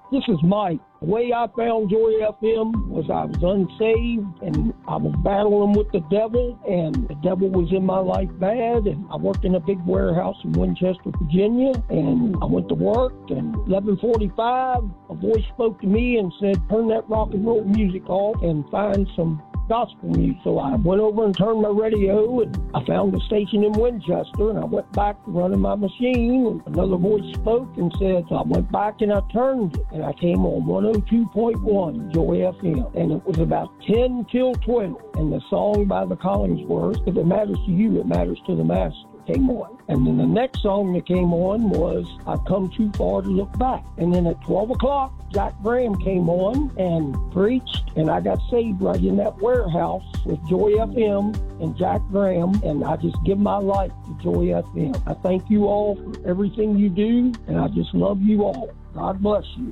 This is Mike. The way I found Joy FM was I was unsaved and I was battling with the devil, and the devil was in my life bad, and I worked in a big warehouse in Winchester, Virginia, and I went to work, and 11:45, a voice spoke to me and said, turn that rock and roll music off and find some gospel music. So I went over and turned my radio, and I found a station in Winchester, and I went back to running my machine, and another voice spoke and said, so I went back and I turned it, and I came on 102.1 Joy FM, and it was about 10 till 12, and the song by the Collingsworths, If It Matters to You, It Matters to the Master, came on. And then the next song that came on was I've Come Too Far to Look Back. And then at 12 o'clock, Jack Graham came on and preached, and I got saved right in that warehouse with Joy FM and Jack Graham, and I just give my life to Joy FM. I thank you all for everything you do, and I just love you all. God bless you.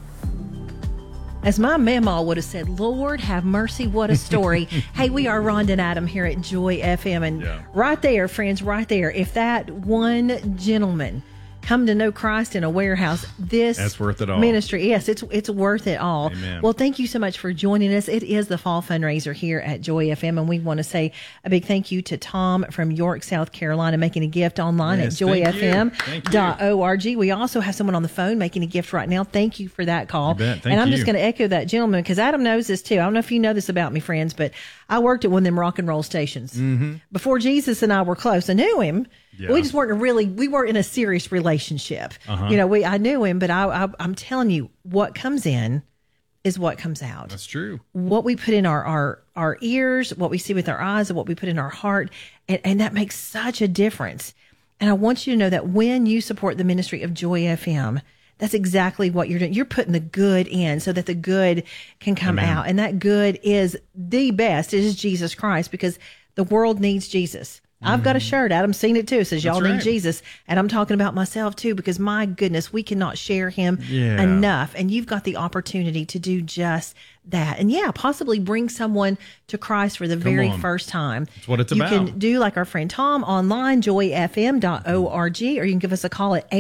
As my mama would have said, Lord, have mercy, what a story. Hey, we are Rhonda and Adam here at Joy FM. And right there, friends, right there, if that one gentleman come to know Christ in a warehouse, that's worth it all. Ministry, yes, it's worth it all. Amen. Well, thank you so much for joining us. It is the fall fundraiser here at Joy FM, and we want to say a big thank you to Tom from York, South Carolina, making a gift online at joyfm.org. We also have someone on the phone making a gift right now. Thank you for that call. And I'm just going to echo that gentleman, because Adam knows this too. I don't know if you know this about me, friends, but I worked at one of them rock and roll stations. Before Jesus and I were close. I knew him. Yeah. We just we weren't in a serious relationship. You know, I knew him, but I'm telling you, what comes in is what comes out. That's true. What we put in our ears, what we see with our eyes, and what we put in our heart, and that makes such a difference. And I want you to know that when you support the ministry of Joy FM, that's exactly what you're doing. You're putting the good in so that the good can come out. And that good is the best. It is Jesus Christ, because the world needs Jesus. I've got a shirt. Adam's seen it too. It says, y'all need Jesus. And I'm talking about myself too, because my goodness, we cannot share him enough. And you've got the opportunity to do just that. And possibly bring someone to Christ for the very first time. That's what it's about. You can do like our friend Tom online, joyfm.org, or you can give us a call at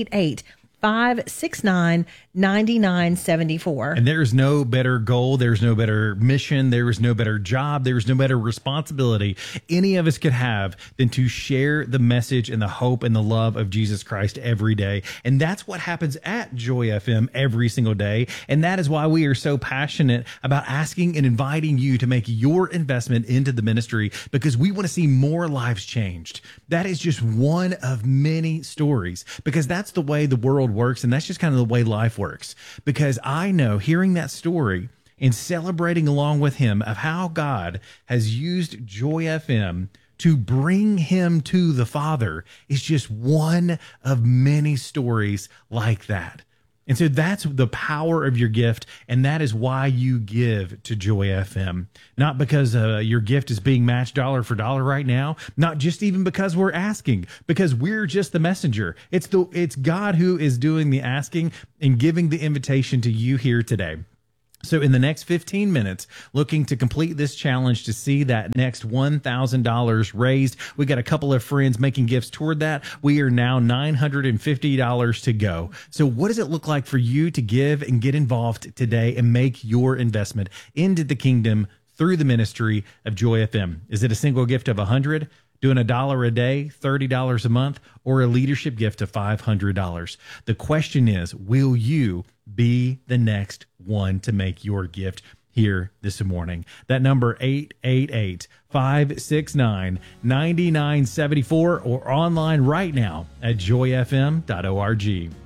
888-569-9974. And there's no better goal. There's no better mission. There is no better job. There's no better responsibility any of us could have than to share the message and the hope and the love of Jesus Christ every day. And that's what happens at Joy FM every single day. And that is why we are so passionate about asking and inviting you to make your investment into the ministry, because we want to see more lives changed. That is just one of many stories, because that's the way the world works, and that's just kind of the way life works. Because I know, hearing that story and celebrating along with him of how God has used Joy FM to bring him to the Father is just one of many stories like that. And so that's the power of your gift, and that is why you give to Joy FM. Not because your gift is being matched dollar for dollar right now, not just even because we're asking, because we're just the messenger. It's God who is doing the asking and giving the invitation to you here today. So in the next 15 minutes, looking to complete this challenge to see that next $1,000 raised. We got a couple of friends making gifts toward that. We are now $950 to go. So what does it look like for you to give and get involved today and make your investment into the kingdom through the ministry of Joy FM? Is it a single gift of $100? Doing $1 a day, $30 a month, or a leadership gift of $500? The question is, will you be the next one to make your gift here this morning? That number, 888-569-9974, or online right now at joyfm.org.